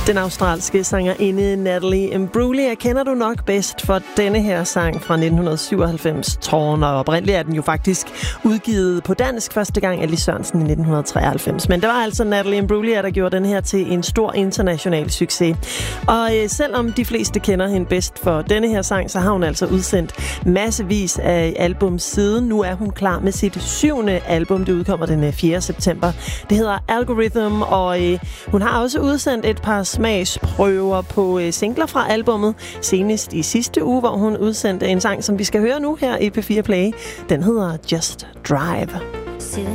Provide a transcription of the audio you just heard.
Den australske sangerinde Natalie Imbruglia kender du nok bedst for denne her sang fra 1997, Torn, og oprindeligt er den jo faktisk udgivet på dansk første gang af Lis Sørensen i 1993. Men det var altså Natalie Imbruglia, der gjorde den her til en stor international succes. Og selvom de fleste kender hende bedst for denne her sang, så har hun altså udsendt massevis af album siden. Nu er hun klar med sit 7. album. Det udkommer den 4. september. Det hedder Algorithm, og hun har også udsendt et par smagsprøver på singler fra albummet. Senest i sidste uge, hvor hun udsendte en sang, som vi skal høre nu her i P4 Play. Den hedder Just Drive. Sitting